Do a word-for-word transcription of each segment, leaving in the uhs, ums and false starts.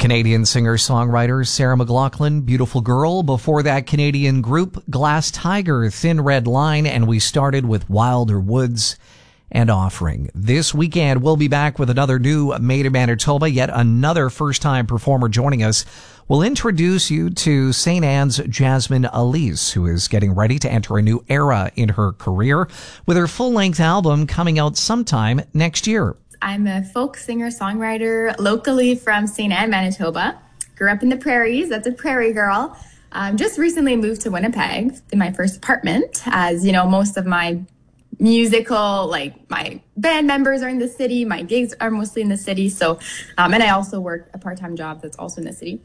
Canadian singer-songwriter Sarah McLachlan, Beautiful Girl. Before that, Canadian group Glass Tiger, Thin Red Line. And we started with Wilder Woods and Offering. This weekend, we'll be back with another new Made in Manitoba, yet another first-time performer joining us. We'll introduce you to Saint Anne's Jasmine Elise, who is getting ready to enter a new era in her career with her full-length album coming out sometime next year. I'm a folk singer-songwriter locally from Saint Anne, Manitoba. Grew up in the prairies. That's a prairie girl. Um, just recently moved to Winnipeg in my first apartment. As you know, most of my musical, like my band members are in the city. My gigs are mostly in the city. So, um, and I also work a part-time job that's also in the city.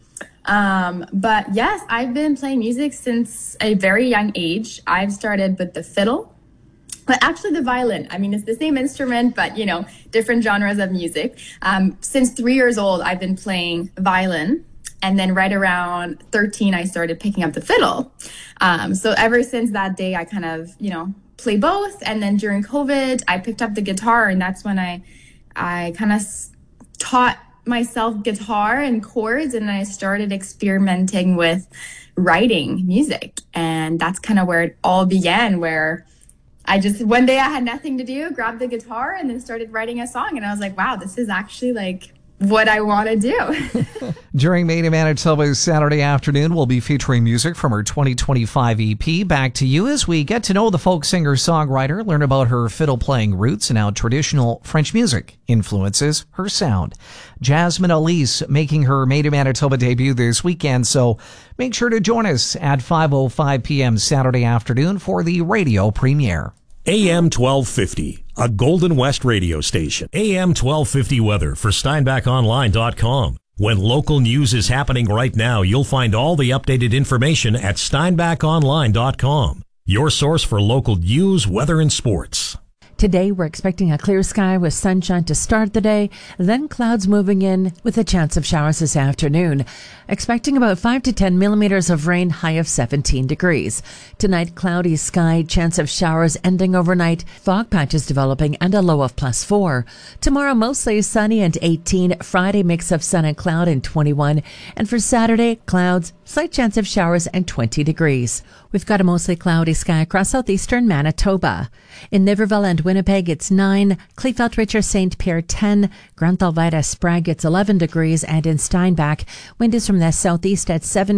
Um, but yes, I've been playing music since a very young age. I've started with the fiddle, but actually the violin. I mean, it's the same instrument, but you know, different genres of music. Um, since three years old, I've been playing violin. And then right around thirteen, I started picking up the fiddle. Um, so ever since that day, I kind of, you know, play both. And then during COVID, I picked up the guitar, and that's when I, I kind of taught myself guitar and chords, and I started experimenting with writing music. And that's kind of where it all began, where I just, one day I had nothing to do, grabbed the guitar and then started writing a song. And I was like, wow, this is actually like what I want to do. During Made in Manitoba's Saturday afternoon, we'll be featuring music from her twenty twenty-five E P. Back to you as we get to know the folk singer-songwriter, learn about her fiddle-playing roots and how traditional French music influences her sound. Jasmine Elise making her Made in Manitoba debut this weekend, so make sure to join us at five oh five p.m. Saturday afternoon for the radio premiere. A M twelve fifty, a Golden West radio station. A M twelve fifty weather for Steinbach Online dot com. When local news is happening right now, you'll find all the updated information at Steinbach Online dot com. Your source for local news, weather, and sports. Today, we're expecting a clear sky with sunshine to start the day, then clouds moving in with a chance of showers this afternoon. Expecting about five to ten millimeters of rain, high of seventeen degrees. Tonight, cloudy sky, chance of showers ending overnight, fog patches developing, and a low of plus four. Tomorrow, mostly sunny and eighteen. Friday, mix of sun and cloud and twenty-one. And for Saturday, clouds, slight chance of showers and twenty degrees. We've got a mostly cloudy sky across southeastern Manitoba. In Niverville and Winnipeg, it's nine. Kleefeld, Richard, Saint Pierre, ten. Grand Alvida, Sprague, it's eleven degrees. And in Steinbach, wind is from the southeast at seven.